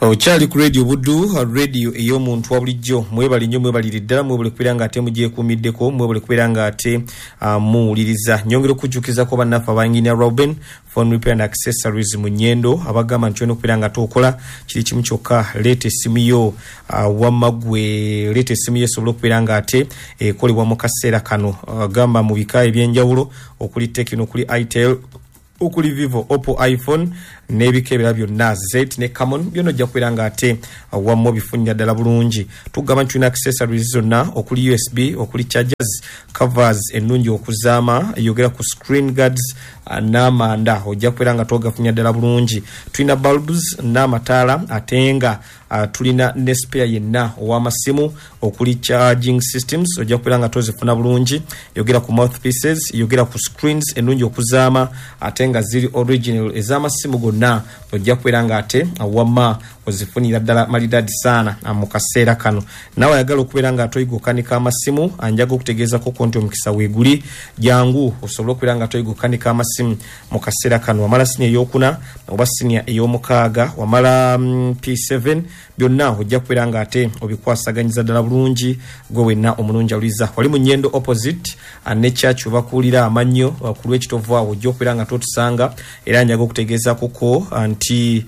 Ochali ku radio Buddu, radio eyomuntu wabulijjo mwebali nnyo mwebalira ddala mwebale kubiranga ate mujje kumiddeko mwebale kubiranga ate muwuliriza nyongero kujjukiza ko bannafa abanginya Robin phone repair and accessories mu Nyendo abagamba nti kubiranga tokola kiri kimu kyokka lete simiyo wamagwe lete simiyo sobola kubiranga ate ekolebwa mu kaseera kano gamba mu bika ebyenjawulo okuli Tecno okuli Itel okuli Vivo Oppo iPhone nebikebera byonna Z ne Camon byono jja kwiranga ate wammo bifunya ddala bulungi tugaba nti accessories zonna okuli USB okuli chargers covers ennungi okuzaama yogera ku screen guards n'amanda ojja kwiranga togafunya ddala bulungi tulina bulbs n'amataala atenga tulina ne spare yenna ow'amasimu okuli charging systems ojja kwiranga tozifuna bulungi yogera ku mouthpieces yogera ku screens ennungi okuzaama atenga ziri original ez'amasimu gonna ojja kwiranga ate awama ozifunira ddala malidadi sana mu kaseera kano nawe ayagala okubeeranga atoyigokanika amasimu anjaga okutegeeza ko konti omukisa weeguli jangu osobola okubeeranga atoyigokanika amasimu mu kaseera kano wamala sinia ey'okuna oba sinia ey'omukaaga wamala P7 byonna ojja kubeeranga ate obikwasaganyiza ddala bulungi gwe wenna omulungi awuliza wali mu Nyendo opposite ne church obakuulira amannyo ku lw'ekitovu awo ojja okubeeranga totusanga era njaga okutegeeza koko nti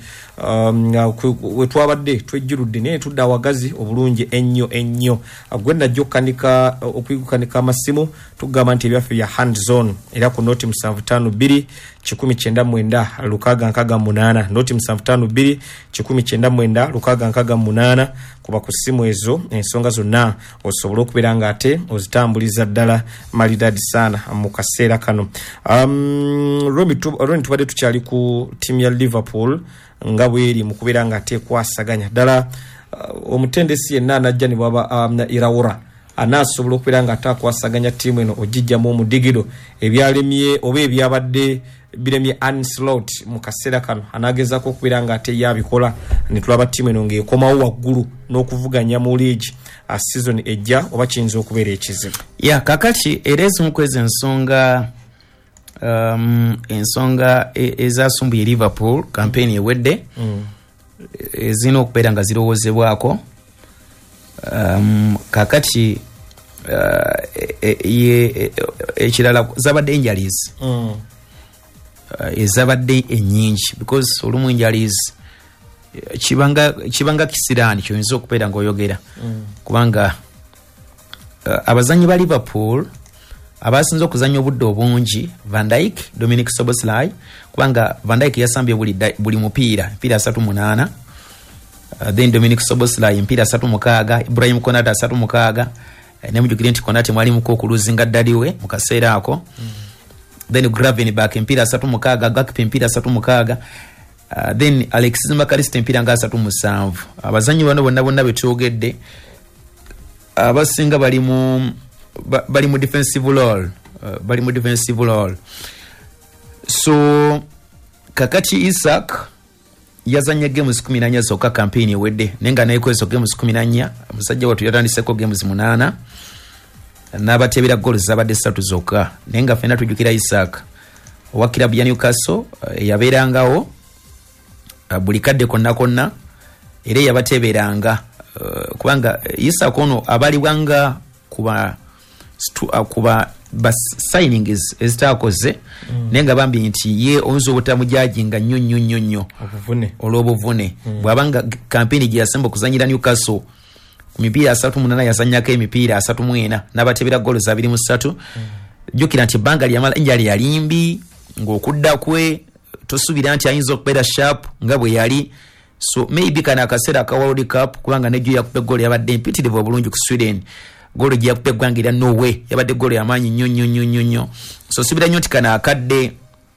wetwabadde twejjuludde naye tudda awagazi obulungi ennyo gwe najja okukanika okuyigukanika amasimu tugamba nti ebyaffe bya hands on era ku noti 752 1999 lukaga nkaga munana noti 752 1999 lukaga nkaga munana kuba ku simu ezo ensonga zonna osobola okubeeranga ate ozitambuliza ddala malidadi sana mu kaseera kano Romi tubadde tukyali ku timu ya Liverpool nga bweri mu kubeeranga ate kwasaganya ddala omutendesi yenna anajja ne bwaba Iraola anasobola okubeeranga ate akwasaganya timu eno ogijjamu omudigido ebyalemye oba ebyabadde biremye Anslot mu kaseera kano anagezaako okubeeranga ate yabikola ne tulaba timu eno ng'ekomawo waggulu n'okuvuganya mu league season ejja oba kiyinza okubeera ekizibu kakati era ezimu kwezi ensonga ezasumbuye Liverpool campaign ewedde ezina okubeera nga zirowoozebwako kakati ekirala zabadde injuries ezabadde ennyingi because olumu injuries kibanga kisiraani kyoyinza okubeera ng'oyogera kubanga abazanyi ba Liverpool abasinze okuzanya obudde obungi Van Dijk, Dominic Szoboszlai kubanga Van Dijk yasambye buli mupiira 38 then Dominic Szoboszlai mpira 36 Ibrahim Konate 36 ne mujukire nti Konate mwali muko okuluzinga ddaliwe mu kaseera ako then Gravenberch mpira 36 Gakpo mpira 36 then Alexis McAllister mpira nga 37 abazanyi bano bonna betwogedde abasinga bali mu defensive role so kakati Isak yazanya games 14 zokka campaign ewedde nenga naye kwezo games 14 musajja watu yatandiseko games 8 n'abatebera goals zabadde 3 zokka nenga fena tujukira Isak owakira bya Newcastle yabeerangawo buli kadde konna era yabateberanga kubanga Isak ono abali wanga kuba signings ezitakoze nenga bambi nti ye oyinza obutamujajinga nnyo olw'obuvune bwabanga campaign gye yasemba okuzanyira Newcastle ku mipiira 38 yazanyako emipiira 34 n'abatebera goals 23 jjukira nti banga lyamala enjali yalimbi ng'okudda kwe tosubira nti ayinza okubeera sharp nga bwe yali so maybe kana akaseera ka World Cup kubanga nejjo yakupe goal yabadde mpitirivu obulungi ku Sweden golo gya kupegwangira no way yabadde golo yamanyi nnyo so sibira nnyo tikana akadde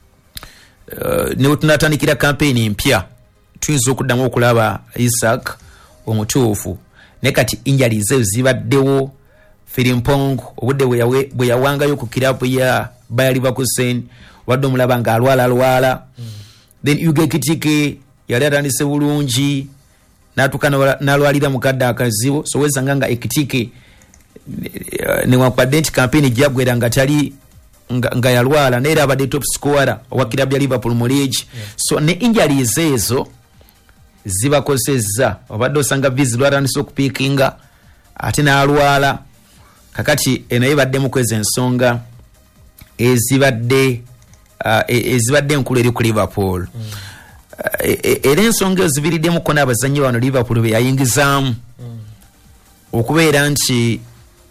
ne tunatandikira campaign mpya tuyinza okuddamu okulaba Isak omutuufu ne kati injuries zibaddewo Frimpong obudde bwe yawangayo ku kirabu ya Bayer Leverkusen wadde omulaba nga alwala then Uge Kitike yali atandise bulungi n'atukana n'alwalira mukadde akazibu so wezanga nga Ekitike ne wakwadde nti campaign gyagwera nga tali nga yalwala neera abadde top scorer wa kilabu ya Liverpool mu league so ne injuries ezo zibakosezza obadde osanga Viz lwatandise okupiikinga ate n'alwala kakati naye baddemu kweza ensonga ezibadde enkulu eri ku Liverpool era ensonga ezibiriddemukko n'abazannyi bano Liverpool be yayingizaamu okubeera nti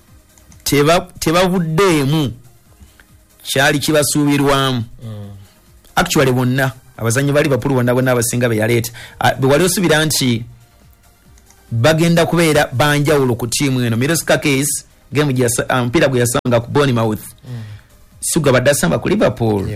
tebavuddeemu kyali kibasuubirwamu actually bonna abazannyi ba Liverpool bonna abasinga be yaleeta wali osubira nti bagenda kubeera banjawulo ku tiimu eno. Miroslav Case game mpira gwe yasanga ku Bournemouth suga badde asamba ku Liverpool.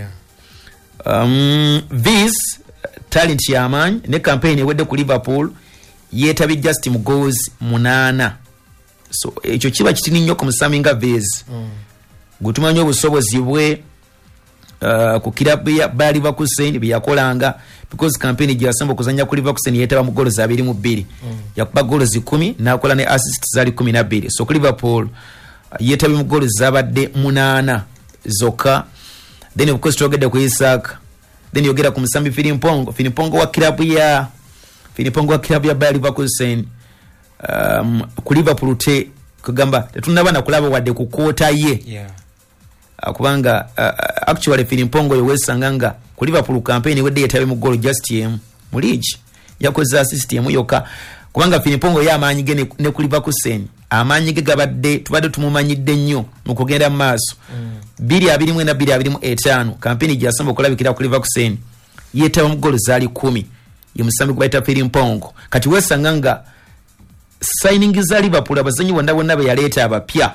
Viz talent y'amaanyi ne campaign ewedde ku Liverpool yeetabye just mu goals 8 so ekyo kiba kitini nnyo ku musami nga Viz gutumanyi obusobozi bwe ku kirabu ya Bayer Leverkusen byakolanga because campaign gyasamba okuzanya ku Leverkusen yeetaba mu goals 22 yakuba goals 10 nakola ne assists zali 12 so ku Liverpool yeetabye mu goals zabadde 8 zokka. Then of course togedde ku Isaac then yogera ku musambi Filipongo wa kirabu ya Bayer Leverkusen ku Liverpool te kugamba tetunaba na kulaba wadde ku kwota ye kubanga actually Filipongo yowesanganga ku Liverpool campaign wedde yetabe mu goal just yem mu league yakoze assist yemu yoka kubanga Filipongo y'amaanyi ge ne ku Liverkusen amaanyi ge gabadde tubadde tumumanyidde nnyo mu kugenda mu maaso 2-2-5 campaign gyasamba okulabikira ku Liverkusen yetaba mu goal zali 10 ye musambi kubaita Filipongo kati wesanganga signing za Liverpool abazanyi bonna be yaleeta abapya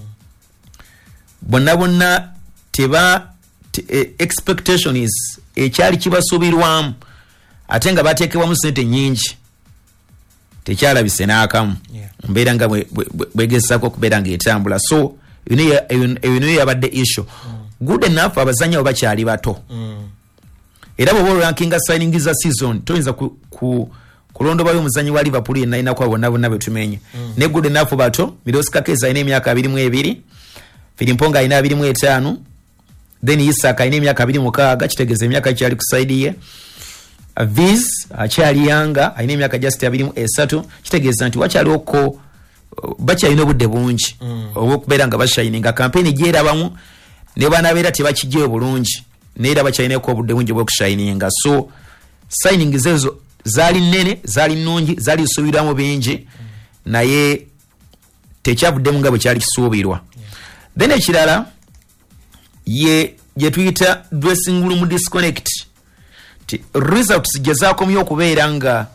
bonna teba expectation is ekyali kibasuubirwamu ate nga bateekebwamu sente nyingi tekyalabise n'akamu mbeera nga bwegezaako okubeera ng'etambula so eyo yabadde issue good enough abazanyi abo bakyali bato era bw'oba orankinga signing za season toyinza kulondobayo omuzanyi wa Liverpool yenna ayinaku bonna be tumenye ne good enough bato Miroslav Klose ayina emyaka 22 Filipongo ayina 25 then Isaac ayina emyaka 26 kitegeeza emyaka kyali ku side ye Viz akyali yanga ayina emyaka just 23 kitegeeza nti wakyali okko bakyalina obudde bungi obw'okubeera nga bashayininga campaign gyerabamu ne banabeera tebakijjeyo bulungi neera bakyalinako obudde bungi bw'okushayininga so signing zezo zaali nnene zaali nnungi zaali zisuubirwamu bingi naye tekyavuddemu nga bwe kyali kisuubirwa then ekirala gye tuyita dressing room disconnect results gye zaakomye okubeera nga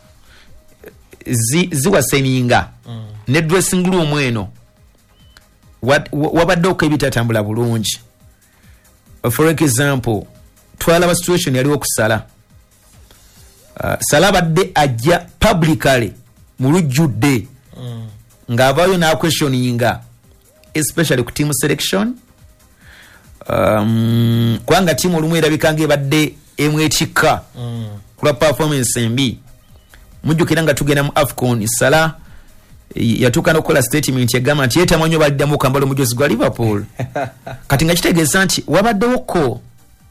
ziwaseninga ne dressing room eno wabadde okko ebitatambula bulungi. For example twalaba situation yaliwo okusala Salah abadde ajja publicly mu lujjudde ng'avaayo n'aquestioninga especially ku team selection kubanga tiimu olumu erabikanga ebadde emwetikka kulwa performance embi mujjukira nga tugenda mu AFCON Salah yatuuka n'okukola statement egamba nti yeetamanyi obaddamu okambala omujozi gwa Liverpool kati nga kitegeeza nti wabaddewoko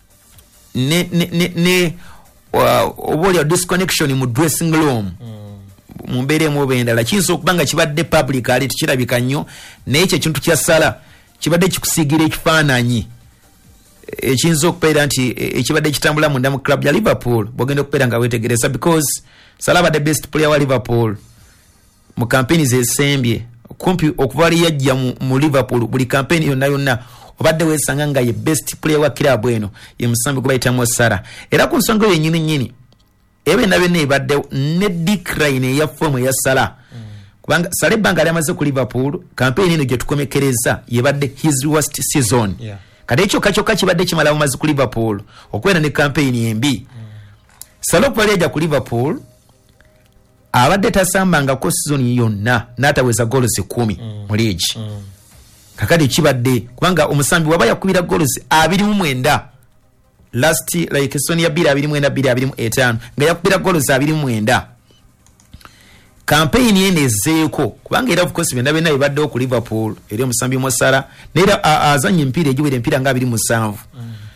ne oba disconnection mu dressing room mu mbeera emu oba endala kiyinza okuba nga kibadde public ali tekirabika nnyo naye ekyo ekintu kya Salah kibadde kikusiigira ekifaananyi ekiyinza okubeera nti ekibadde kitambula munda mu club ya Liverpool bw'ogenda okubeera nga weetegereza because Salah abadde best player wa Liverpool mu campaign zesembye kumpi okuva ali yajja mu Liverpool buli campaign yonna obadde weesanga nga ye best player wa club eno ye musambi gubayitamu Salah era ku nsonga eyo nyini ebe nabe ne badde ne decline ya form ya Salah kubanga Salah ebbanga lyamaze ku Liverpool campaign eno gye tukomekereza ye badde his worst season kati ekyo kyokka kibadde kimala mumazi ku Liverpool okwera ne campaign embi Salah okuva yajja ku Liverpool abadde tasambanga ko season yonna n'ataweza goals 10 mu league kakati kibadde kubanga omusambi waba yakubira goals 29 last like season ya 2024-2025 nga yakubira goals 29 campaign yene zeeko kubanga era of course benda ibadde ku Liverpool eri omusambi mo Salah nera azanye mpira ejiwere mpira nga 27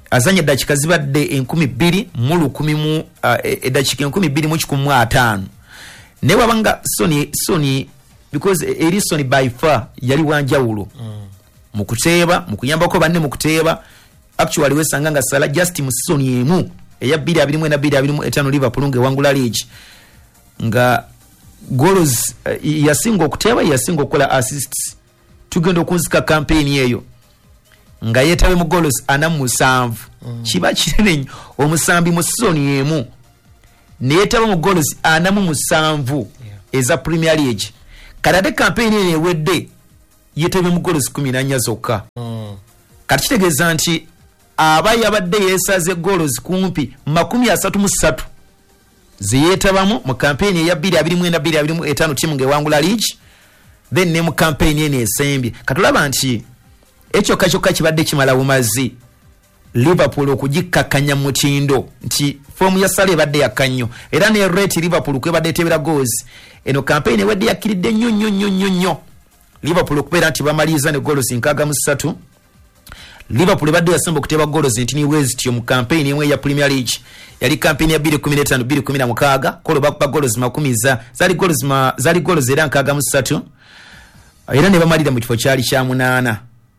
azanye dakika zibadde 12 mu 10 dakika 12:15 ne wabanga Sony because Sony by far yali wanjawulo mu kuteeba mu kuyambako banne mu kuteeba actually wesanga nga Salah just mu season emu eya 2024-2025 Liverpool nge wangula league nga goals yasinga okuteeba yasinga okukola assists tugenda okuzika campaign eyo nga yetawe mu goals 47 kiba kinene omusambi mu season emu ne yetawe mu goals 47 eza Premier League kadade campaign ene wedde yetawe mu goals 14 zokka kati kitegeeza nti abayi abadde yesaze goals kumpi 33 ziyetabamu mu campaign ya 2024-2025 timu ngewangula league then ne mu campaign ene esembye katulaba nti ekyo kachoka kibadde kimala bumazi Liverpool okugikakanya mutindo nti form ya Salah badde yakanyo era ne rate Liverpool kwebadde tebera goals eno campaign wedde yakilidde nnyo Liverpool okubera nti bamaliza ne goals 63 Liverpool badde yasemba okuteba goals ntini West mu campaign emwe ya Premier League yali campaign ya 2015-2016 kolo bakuba goals 10 zali goals era 63 era ne bamalira mu kifo kyali kya 8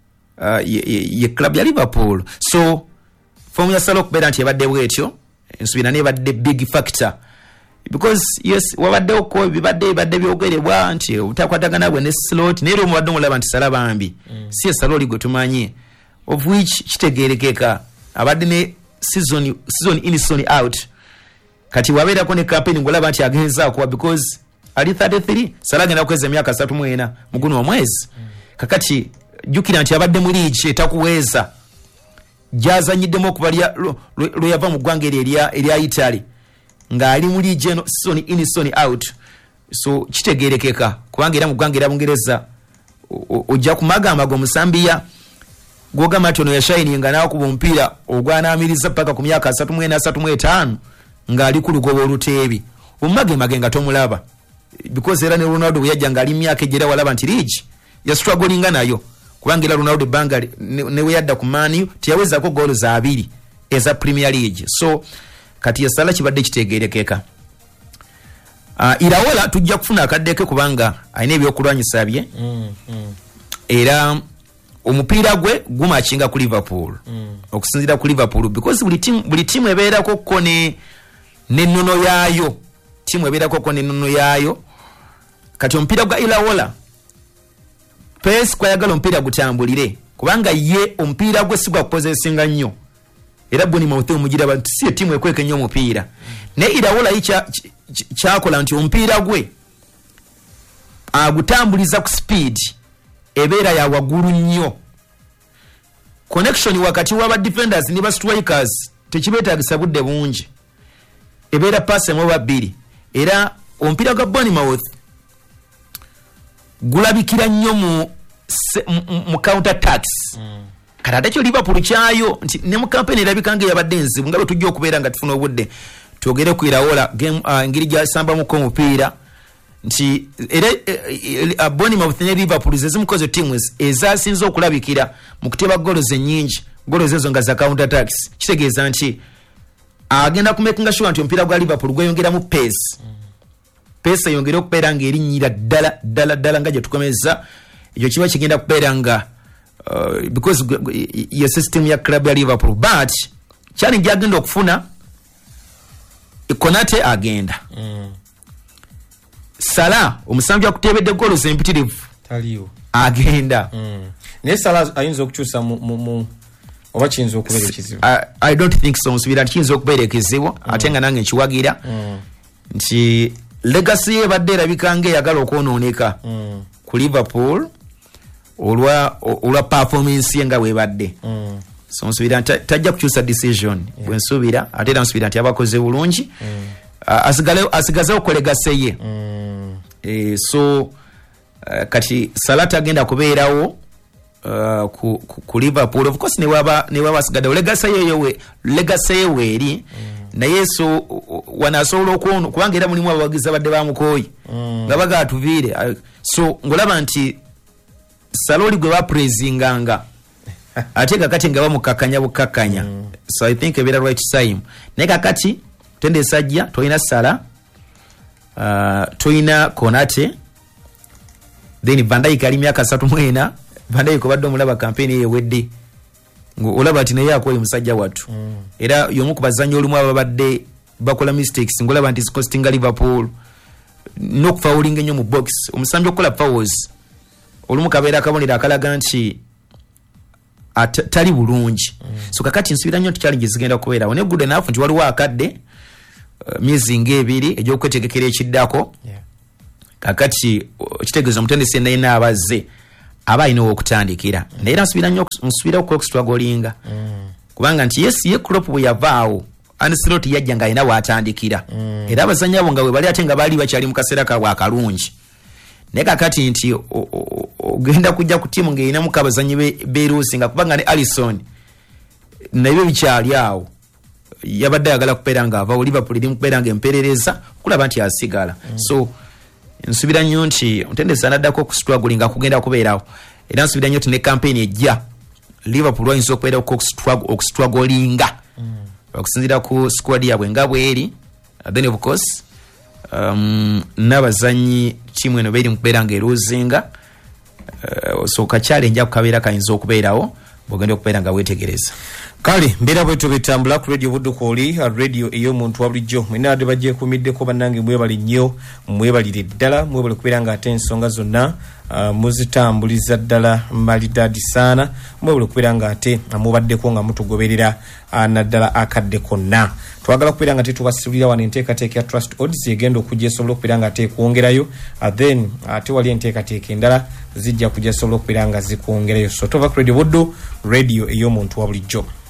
ye club ya Liverpool so form ya Salah okubera nti yabadde bwetyo ensubira ne badde big factor because yes wabadde okko bibadde byogerebwa nti utakwatagana bwe ne slot ne ero mubadde mulaba nti Salah bambi si Salah oli gotumanye of which kitegerekeka abadde ne season in season out kati wabera ko ne campaign ngolaba nti agenza kwa because ali 33 Salah genda kweza myaka 3 muguno wa mwezi kakati jukira nti abadde mu league etakuweza jazanyiddemu okubalya lo yava mu ggwanga erya Italy nga ali mu league eno season in season out so kitegerekeka kubanga era mu ggwanga erya Bungereza ojja kumagamba go Musambia goga matono ya shine nga nawo ku mpira ogwana amiriza paka ku myaka 3-35 nga ali ku lugobo olutebi omage nga tomulaba because era ne Ronaldo yajja nga ali myaka ejera walaba nti league ya struggling nayo kubangira Ronaldo banga ne yadda ku Man U tiyaweza ko goals 2 eza Premier League so kati ya Salah kibadde kitegerekeka Iraola tujja kufuna akaddeke kubanga ayina ebyokulwanyisa bye era omupiira gwe gumakinga ku Liverpool okusinzira ku Liverpool because buli team ebeerako ko ne nnono yaayo timu ebeerako ko ne nnono yaayo kati omupiira gwa Iraola Pes kwayagala omupiira gutambulire kubanga ye omupiira gwe sigwa kupozesinga nnyo era boni mawuthe omujira si timu ekweke nnyo omupiira ne Iraola kyakola nti omupiira gwe agutambuliza ku speed ebeera ya waguru nnyo connection wakati wa defenders ne ba strikers tekibeetagisa budde bungi ebeera pass emu babiri era omupiira gwa Bournemouth gulabikira nnyo mu counter attacks kadade kyo Liverpool kyayo nti ne mu campaign erabikanga yabadde nzibu nga bwe tujja okubeera nga tufuna obudde twogere ku Iraola game ngiri gya samba mu omupiira nti era Bournemouth ne Liverpool zezimukoze teams ezasinze okulabikira mu kuteba goals ennyingi goals ezo nga za counter attacks kitegeeza nti agenda kumekinga sure nti omupiira gwa Liverpool gweyongera mu pace yongera okubeera nga erinnyira ddala nga gye tukomeza ekyo kiba kigenda kubeera nga because ye system ya club ya Liverpool but challenge agenda okufuna Konate agenda Salah omusambi akutebedde goals empitirivu taliyo agenda ne Salah ayinza okukyusa mu oba kiyinza okubeera ekizibu I don't think so nsubira kiyinza okubeera ekizibu ate nga nange nkiwagira nti legacy ye badde erabikanga eyagala okwonooneka ku Liverpool olwa performance ye nga webadde so nsubira tajja kukyusa decision bwe nsubira ate era nsubira nti abakoze bulungi asigaze okulegase ye so kati Salah agenda kubeerawo ku Liverpool of course ne waba asigadde legacy ye weeri naye so wanasobola okwono kubanga era mulimu abawagizi badde bamukoyi nga bagatuviire so ngolaba nti Salah oli gwe bapraisinganga ate kakati nga bamukakanya bukakanya so I think ebera right time naye kakati tende sajja toyina Sala toyina Konate then Van Dijk ali myaka 34 Van Dijk obadde omulaba campaign yewedde olaba ati naye akoye musajja watu era yomu ku bazanyi olumu ababadde bakola mistakes ngolaba nti costing Liverpool n'okufauling ennyo mu box omusambi okukola fouls olumu kabeera kabonera akalaga nti tali bulungi so kakati nsubira nnyo tukyali zigenda kubeerawo ne good enough nti waliwo akadde myezi ng'ebiri egy'okwetegekera ekiddako kakati kitegeeza omutendesi naye abazze aba alinawo okutandikira naye era nsubira okustruggolinga kubanga nti ye Klopp bwe yavaawo Ancelotti yajja nga alina waatandikira era abazanyi abo nga bwe bali ate nga baali bakyali mu kaseera kaabwe akalungi naye kakati nti ogenda kujja ku ttiimu ng'erinamu abazanyi beeruusi nga kubanga ne Alisson nabyo bikyali awo yabadde ayagala kubeera ng'avaawo Liverpool eri mu kubeera ng'emperereza okulaba nti asigala so nsubira nnyo nti omutendesi anaddako okustruggling kugenda kubeerawo era nsubira nnyo nti ne campaign ejja Liverpool wayinza okubeera okustruggolinga okusinziira ku squad yabwe nga bweri then of course n'abazanyi tiimu eno beeri mu kubeera ng'eruuzinga so kakyale kukabeera kayinza okubeerawo bwogenda okubeera nga weetegereza kale mbeera bwetu bitambula ku radio budduko oli radio ey'omuntu wa bulijjo mwena ade bagyekuumiddeko bannange mwebali nnyo mwebalire ddala mwebale kubeera nga ate ensonga zonna muzitambuliza ddala malidaadi saana mwebale kubeera nga ate mubaddeko nga mutugoberera naddala akadde konna twagala kubeera nga tetubasulira wano enteekateeka ya trust odds egenda okujja esobola okubeera nga tekwongerayo then ate wali enteekateeka endala zijja kujja esobola okubeera nga zikwongerayo so tova ku radio buddu radio ey'omuntu wa bulijjo.